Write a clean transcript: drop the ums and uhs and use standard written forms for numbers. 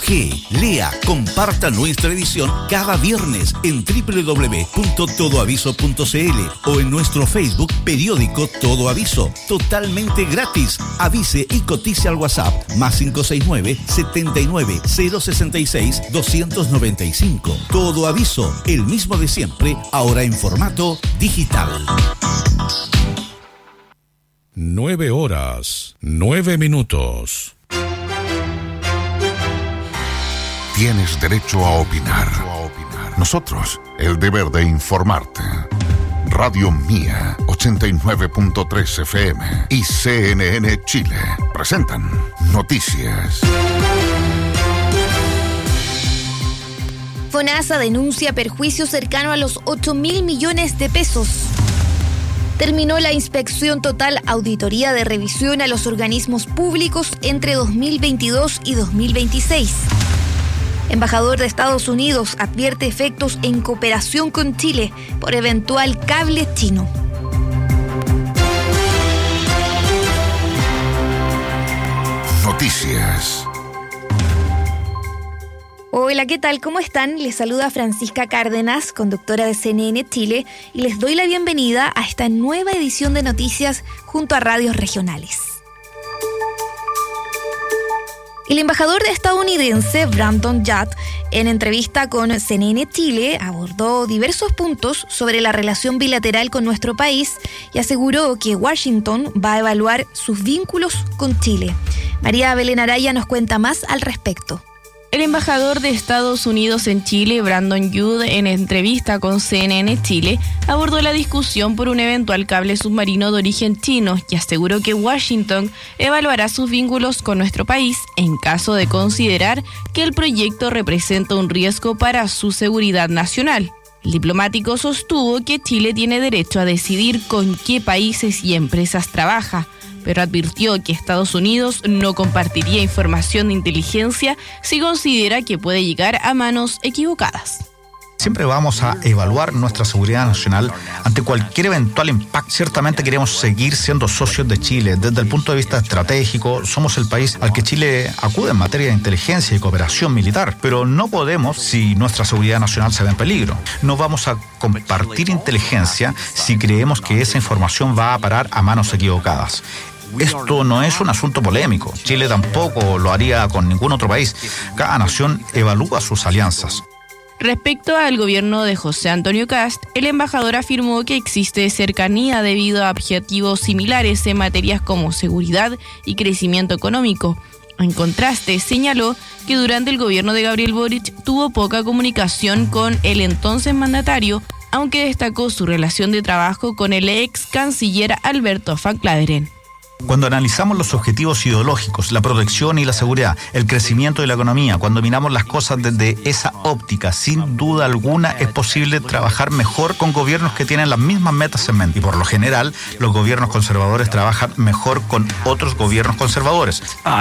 Lea, comparta nuestra edición cada viernes en www.todoaviso.cl o en nuestro Facebook periódico Todo Aviso, totalmente gratis. Avise y cotice al WhatsApp +569 79 066 295. Todo Aviso, el mismo de siempre, ahora en formato digital. 9:09. Tienes derecho a opinar. Nosotros, el deber de informarte. Radio Mía, 89.3 FM y CNN Chile presentan Noticias. FONASA denuncia perjuicio cercano a los 8.000 millones de pesos. Terminó la inspección total auditoría de revisión a los organismos públicos entre 2022 y 2026. Embajador de Estados Unidos advierte efectos en cooperación con Chile por eventual cable chino. Noticias. Hola, ¿qué tal? ¿Cómo están? Les saluda Francisca Cárdenas, conductora de CNN Chile, y les doy la bienvenida a esta nueva edición de Noticias junto a radios regionales. El embajador estadounidense Brandon Judd, en entrevista con CNN Chile, abordó diversos puntos sobre la relación bilateral con nuestro país y aseguró que Washington va a evaluar sus vínculos con Chile. María Belén Araya nos cuenta más al respecto. El embajador de Estados Unidos en Chile, Brandon Judd, en entrevista con CNN Chile, abordó la discusión por un eventual cable submarino de origen chino y aseguró que Washington evaluará sus vínculos con nuestro país en caso de considerar que el proyecto representa un riesgo para su seguridad nacional. El diplomático sostuvo que Chile tiene derecho a decidir con qué países y empresas trabaja, pero advirtió que Estados Unidos no compartiría información de inteligencia si considera que puede llegar a manos equivocadas. Siempre vamos a evaluar nuestra seguridad nacional ante cualquier eventual impacto. Ciertamente queremos seguir siendo socios de Chile. Desde el punto de vista estratégico, somos el país al que Chile acude en materia de inteligencia y cooperación militar. Pero no podemos si nuestra seguridad nacional se ve en peligro. No vamos a compartir inteligencia si creemos que esa información va a parar a manos equivocadas. Esto no es un asunto polémico. Chile tampoco lo haría con ningún otro país. Cada nación evalúa sus alianzas. Respecto al gobierno de José Antonio Kast, el embajador afirmó que existe cercanía debido a objetivos similares en materias como seguridad y crecimiento económico. En contraste, señaló que durante el gobierno de Gabriel Boric tuvo poca comunicación con el entonces mandatario, aunque destacó su relación de trabajo con el ex canciller Alberto Van Klaveren. Cuando analizamos los objetivos ideológicos, la protección y la seguridad, el crecimiento de la economía, cuando miramos las cosas desde esa óptica, sin duda alguna es posible trabajar mejor con gobiernos que tienen las mismas metas en mente. Y por lo general, los gobiernos conservadores trabajan mejor con otros gobiernos conservadores.